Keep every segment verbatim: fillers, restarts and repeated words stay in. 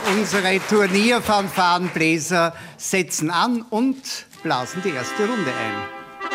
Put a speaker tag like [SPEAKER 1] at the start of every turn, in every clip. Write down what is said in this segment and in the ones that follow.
[SPEAKER 1] Unsere Turnierfanfarenbläser setzen an und blasen die erste Runde ein.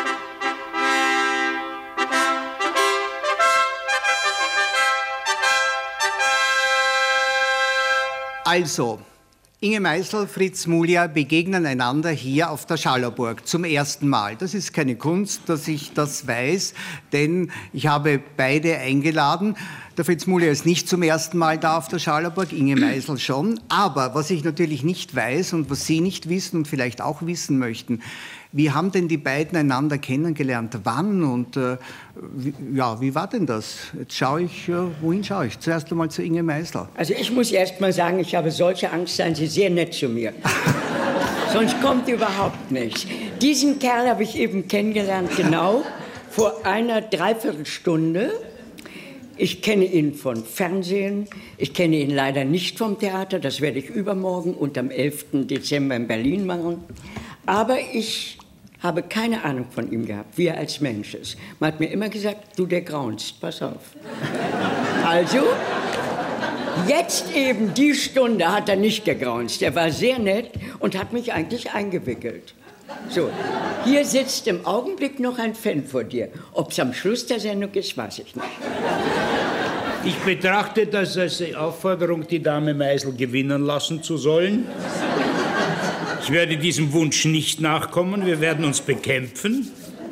[SPEAKER 1] Also, Inge Meisel, Fritz Muliar begegnen einander hier auf der Schallerburg zum ersten Mal. Das ist keine Kunst, dass ich das weiß, denn ich habe beide eingeladen. Der Fritz Muliar ist nicht zum ersten Mal da auf der Schallerburg, Inge Meisel schon. Aber was ich natürlich nicht weiß und was Sie nicht wissen und vielleicht auch wissen möchten, wie haben denn die beiden einander kennengelernt? Wann und äh, wie, ja, wie war denn das? Jetzt schaue ich, äh, wohin schaue ich? Zuerst einmal zu Inge Meisel.
[SPEAKER 2] Also ich muss erst mal sagen, ich habe solche Angst, seien Sie sehr nett zu mir. Sonst kommt überhaupt nichts. Diesen Kerl habe ich eben kennengelernt, genau vor einer Dreiviertelstunde. Ich kenne ihn von Fernsehen, ich kenne ihn leider nicht vom Theater, das werde ich übermorgen und am elften Dezember in Berlin machen. Aber ich habe keine Ahnung von ihm gehabt, wie er als Mensch ist. Man hat mir immer gesagt, du, der graunst, pass auf. Also, jetzt eben die Stunde hat er nicht gegraunzt. Er war sehr nett und hat mich eigentlich eingewickelt. So, hier sitzt im Augenblick noch ein Fan vor dir. Ob es am Schluss der Sendung ist, weiß ich nicht.
[SPEAKER 3] Ich betrachte das als Aufforderung, die Dame Meisel gewinnen lassen zu sollen. Ich werde diesem Wunsch nicht nachkommen. Wir werden uns bekämpfen.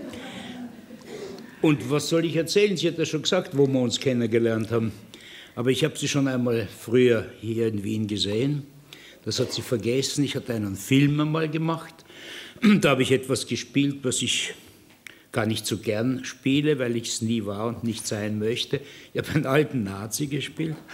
[SPEAKER 3] Und was soll ich erzählen? Sie hat ja schon gesagt, wo wir uns kennengelernt haben. Aber ich habe sie schon einmal früher hier in Wien gesehen. Das hat sie vergessen. Ich hatte einen Film einmal gemacht. Da habe ich etwas gespielt, was ich gar nicht so gern spiele, weil ich es nie war und nicht sein möchte. Ich habe einen alten Nazi gespielt.